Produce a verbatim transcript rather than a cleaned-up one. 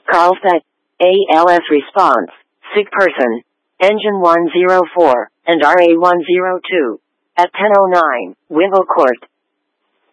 Carlsbad, A L S response, sick person, engine one zero four, and R A one zero two. At ten oh nine, Wivel Court.